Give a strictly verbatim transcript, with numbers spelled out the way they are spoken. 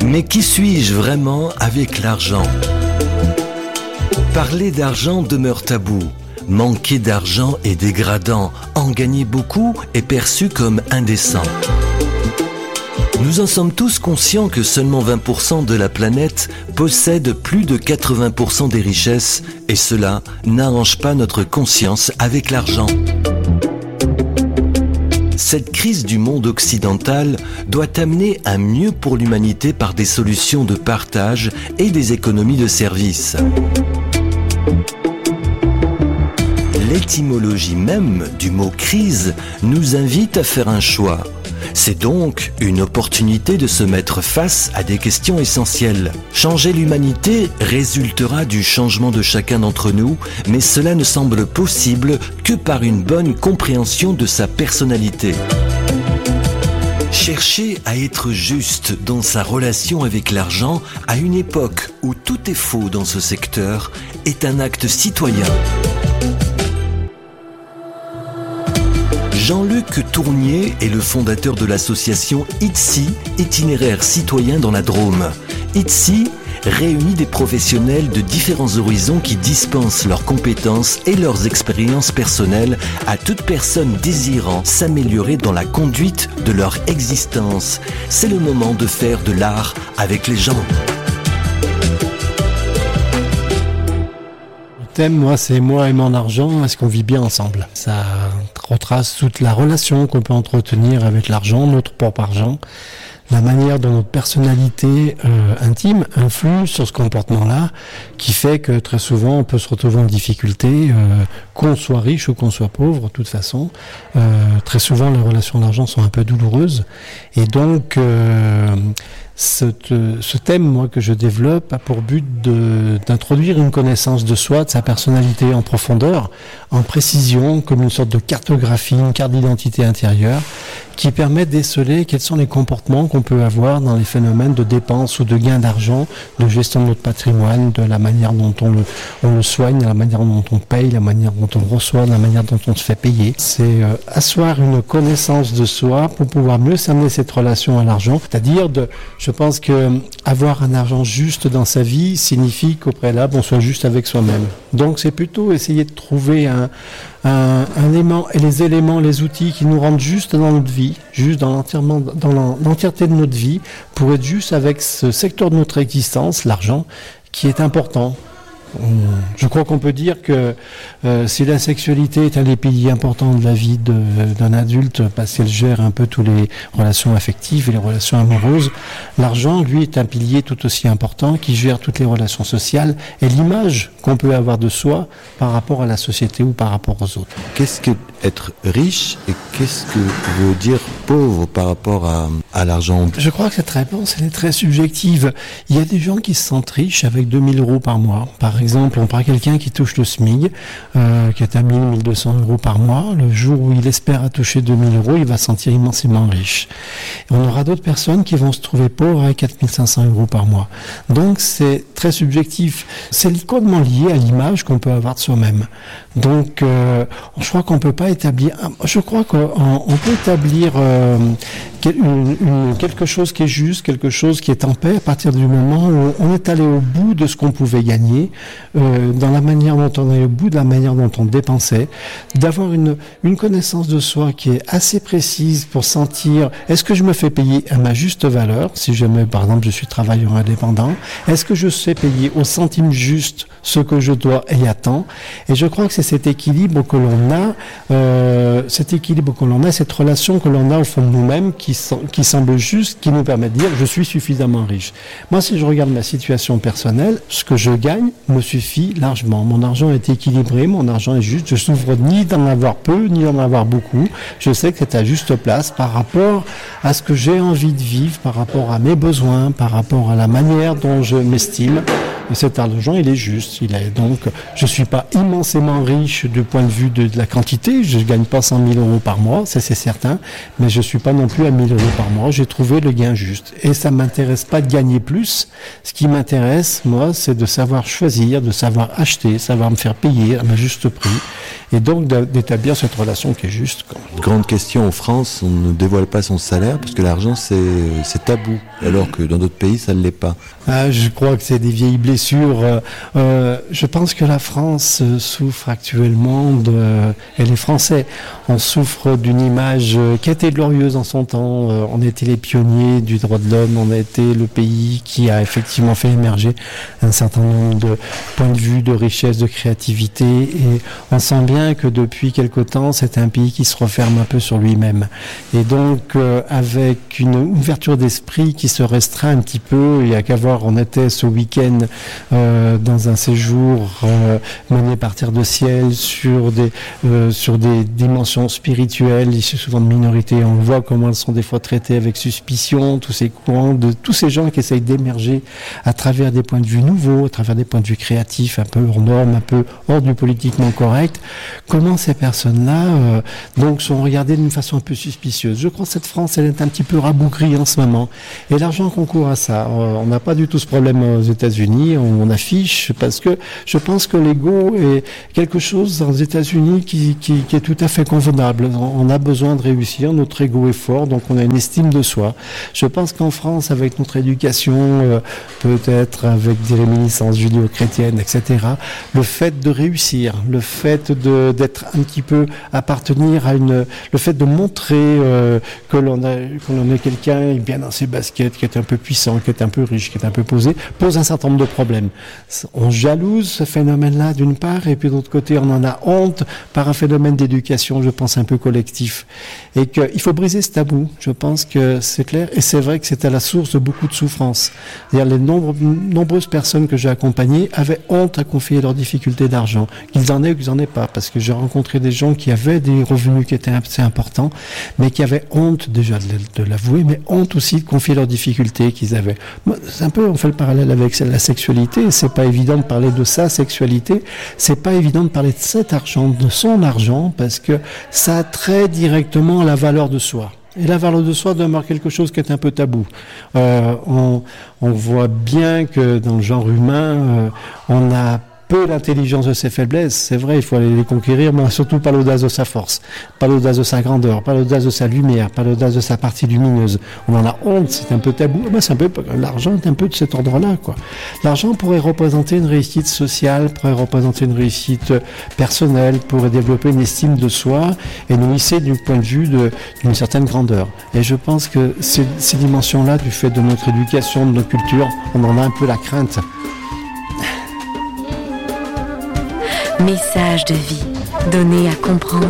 Mais qui suis-je vraiment avec l'argent ? Parler d'argent demeure tabou. Manquer d'argent est dégradant. En gagner beaucoup est perçu comme indécent. Nous en sommes tous conscients que seulement vingt pour cent de la planète possède plus de quatre-vingts pour cent des richesses et cela n'arrange pas notre conscience avec l'argent. Cette crise du monde occidental doit amener un mieux pour l'humanité par des solutions de partage et des économies de services. L'étymologie même du mot crise nous invite à faire un choix. C'est donc une opportunité de se mettre face à des questions essentielles. Changer l'humanité résultera du changement de chacun d'entre nous, mais cela ne semble possible que par une bonne compréhension de sa personnalité. Chercher à être juste dans sa relation avec l'argent à une époque où tout est faux dans ce secteur est un acte citoyen. Jean-Luc Tournier est le fondateur de l'association I T S I, Itinéraire Citoyen dans la Drôme. I T S I réunit des professionnels de différents horizons qui dispensent leurs compétences et leurs expériences personnelles à toute personne désirant s'améliorer dans la conduite de leur existence. C'est le moment de faire de l'art avec les gens. Le thème, moi, c'est moi et mon argent, est-ce qu'on vit bien ensemble ? Ça retrace toute la relation qu'on peut entretenir avec l'argent, notre propre argent, la manière dont notre personnalité euh, intime influe sur ce comportement-là, qui fait que très souvent on peut se retrouver en difficulté, euh, qu'on soit riche ou qu'on soit pauvre, de toute façon. Euh, très souvent les relations d'argent sont un peu douloureuses, et donc euh, ce, ce thème, moi, que je développe, a pour but de, d'introduire une connaissance de soi, de sa personnalité en profondeur, en précision, comme une sorte de cartographie, une carte d'identité intérieure, qui permet de déceler quels sont les comportements qu'on peut avoir dans les phénomènes de dépenses ou de gains d'argent, de gestion de notre patrimoine, de la manière dont on le, on le soigne, la manière dont on paye, la manière dont on reçoit, la manière dont on se fait payer. C'est euh, asseoir une connaissance de soi pour pouvoir mieux cerner cette relation à l'argent. C'est-à-dire, de, je pense que avoir un argent juste dans sa vie signifie qu'au préalable, on soit juste avec soi-même. Donc c'est plutôt essayer de trouver un, un, un élément, et les éléments, les outils qui nous rendent juste dans notre vie, juste dans, l'entièrement, dans l'entièreté de notre vie, pour être juste avec ce secteur de notre existence, l'argent, qui est important. Je crois qu'on peut dire que euh, si la sexualité est un des piliers importants de la vie de, d'un adulte, parce qu'elle gère un peu toutes les relations affectives et les relations amoureuses, l'argent, lui, est un pilier tout aussi important qui gère toutes les relations sociales et l'image qu'on peut avoir de soi par rapport à la société ou par rapport aux autres. Qu'est-ce que être riche et qu'est-ce que veut dire pauvre par rapport à, à l'argent ? Je crois que cette réponse, elle est très subjective. Il y a des gens qui se sentent riches avec deux mille euros par mois. Par exemple, on prend quelqu'un qui touche le SMIC, euh, qui est à mille, mille deux cents euros par mois. Le jour où il espère à toucher deux mille euros, il va se sentir immensément riche. Et on aura d'autres personnes qui vont se trouver pauvres avec quatre mille cinq cents euros par mois. Donc, c'est très subjectif. C'est complètement lié à l'image qu'on peut avoir de soi-même. Donc, euh, je crois qu'on peut pas établir. Je crois qu'on on peut établir euh, une, une, quelque chose qui est juste, quelque chose qui est en paix à partir du moment où on est allé au bout de ce qu'on pouvait gagner, euh, dans la manière dont on est au bout de la manière dont on dépensait, d'avoir une, une connaissance de soi qui est assez précise pour sentir est-ce que je me fais payer à ma juste valeur, si jamais par exemple je suis travailleur indépendant, est-ce que je sais payer au centime juste ce que je dois et à temps, et je crois que c'est cet équilibre que l'on a, euh, cet équilibre que l'on a, cette relation que l'on a au fond de nous-mêmes qui, qui semble juste, qui nous permet de dire je suis suffisamment riche. Moi, si je regarde ma situation personnelle, ce que je gagne me suffit largement. Mon argent est équilibré, mon argent est juste, je souffre ni d'en avoir peu, ni d'en avoir beaucoup. Je sais que c'est à juste place par rapport à ce que j'ai envie de vivre, par rapport à mes besoins, par rapport à la manière dont je m'estime. Et cet argent, il est juste. Il est donc, je suis pas immensément riche du point de vue de, de la quantité. Je gagne pas cent mille euros par mois, ça c'est certain. Mais je suis pas non plus à mille euros par mois. J'ai trouvé le gain juste. Et ça m'intéresse pas de gagner plus. Ce qui m'intéresse, moi, c'est de savoir choisir, de savoir acheter, savoir me faire payer à ma juste prix. Et donc d'établir cette relation qui est juste. Grande question, en France, on ne dévoile pas son salaire parce que l'argent c'est, c'est tabou, alors que dans d'autres pays ça ne l'est pas. Ah, je crois que c'est des vieilles blessures. Euh, je pense que la France souffre actuellement de... Et les Français, on souffre d'une image qui a été glorieuse en son temps. On était les pionniers du droit de l'homme, on a été le pays qui a effectivement fait émerger un certain nombre de points de vue, de richesse, de créativité. Et on sent bien que depuis quelque temps, c'est un pays qui se referme un peu sur lui-même. Et donc, euh, avec une ouverture d'esprit qui se restreint un petit peu, il y a qu'à voir, on était ce week-end euh, dans un séjour euh, mené par Terre de Ciel sur des, euh, sur des dimensions spirituelles, issues souvent de minorités. On voit comment elles sont des fois traitées avec suspicion, tous ces courants, de tous ces gens qui essayent d'émerger à travers des points de vue nouveaux, à travers des points de vue créatifs, un peu hors normes, un peu hors du politiquement correct. Comment ces personnes-là euh, donc sont regardées d'une façon un peu suspicieuse. Je crois que cette France, elle est un petit peu rabougrie en ce moment. Et l'argent concourt à ça. Euh, on n'a pas du tout ce problème aux États-Unis. On, on affiche parce que je pense que l'ego est quelque chose aux États-Unis qui, qui, qui est tout à fait convenable. On, on a besoin de réussir. Notre ego est fort, donc on a une estime de soi. Je pense qu'en France, avec notre éducation, euh, peut-être avec des réminiscences judéo-chrétiennes, et cetera, le fait de réussir, le fait de d'être un petit peu appartenir à une, le fait de montrer euh, que l'on a, que l'on est quelqu'un bien dans ses baskets, qui est un peu puissant, qui est un peu riche, qui est un peu posé, pose un certain nombre de problèmes. On jalouse ce phénomène-là d'une part, et puis d'autre côté, on en a honte par un phénomène d'éducation, je pense, un peu collectif. Et qu'il faut briser ce tabou. Je pense que c'est clair, et c'est vrai que c'est à la source de beaucoup de souffrances. C'est-à-dire les nombre, nombreuses personnes que j'ai accompagnées avaient honte à confier leurs difficultés d'argent, qu'ils en aient ou qu'ils en aient pas, parce que j'ai rencontré des gens qui avaient des revenus qui étaient assez importants, mais qui avaient honte déjà de l'avouer, mais honte aussi de confier leurs difficultés qu'ils avaient. C'est un peu, on fait le parallèle avec la sexualité. C'est pas évident de parler de sa sexualité. C'est pas évident de parler de cet argent, de son argent, parce que ça a trait directement à la valeur de soi. Et la valeur de soi demeure quelque chose qui est un peu tabou. Euh, on, on voit bien que dans le genre humain, euh, on a peu l'intelligence de ses faiblesses, c'est vrai, il faut aller les conquérir, mais surtout pas l'audace de sa force, pas l'audace de sa grandeur, pas l'audace de sa lumière, pas l'audace de sa partie lumineuse. On en a honte, c'est un peu tabou. Ben, c'est un peu, l'argent est un peu de cet ordre-là, quoi. L'argent pourrait représenter une réussite sociale, pourrait représenter une réussite personnelle, pourrait développer une estime de soi et nous hisser du point de vue de, d'une certaine grandeur. Et je pense que ces, ces dimensions-là, du fait de notre éducation, de notre culture, on en a un peu la crainte. Message de vie, donné à comprendre